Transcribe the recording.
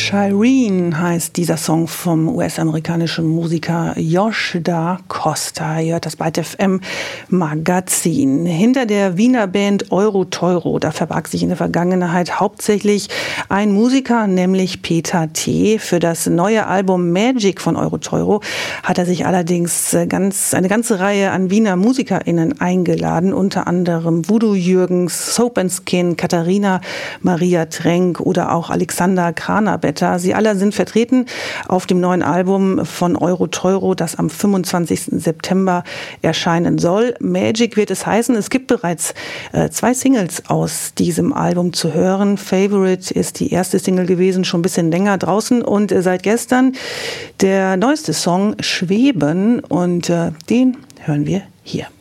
Shireen heißt dieser Song vom US-amerikanischen Musiker Josh Da Costa. Ihr hört das Byte FM Magazin. Hinter der Wiener Band Euro Teuro, da verbarg sich in der Vergangenheit hauptsächlich ein Musiker, nämlich Peter T. Für das neue Album Magic von Euro Teuro hat er sich allerdings eine ganze Reihe an Wiener MusikerInnen eingeladen, unter anderem Voodoo Jürgens, Soap & Skin, Katharina Maria Trenk oder auch Alexander Kranerbetter. Sie alle sind vertreten auf dem neuen Album von Euro Teuro, das am 25. September erscheinen soll. Magic wird es heißen. Es gibt bereits 2 Singles aus diesem Album zu hören. Favorite ist die erste Single gewesen, schon ein bisschen länger draußen, und seit gestern der neueste Song Schweben, und den hören wir hier.